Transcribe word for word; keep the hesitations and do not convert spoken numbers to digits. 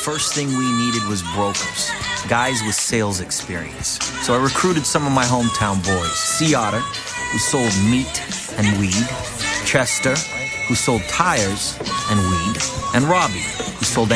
first thing we needed was brokers, guys with sales experience. So I recruited some of my hometown boys. Sea Otter, who sold meat and weed. Chester, who sold tires and weed. And Robbie, who sold